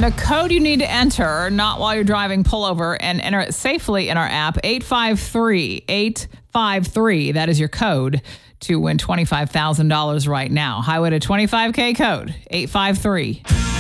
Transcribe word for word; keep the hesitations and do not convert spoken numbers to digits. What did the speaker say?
And the code you need to enter, not while you're driving, pull over and enter it safely in our app, eight five three, eight five three. That is your code to win twenty-five thousand dollars right now. Highway to twenty-five K code, eight five three.